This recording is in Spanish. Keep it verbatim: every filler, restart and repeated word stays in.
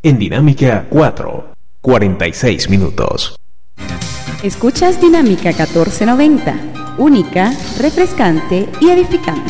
En Dinámica cuatro, cuarenta y seis minutos. Escuchas Dinámica catorce noventa, única, refrescante y edificante.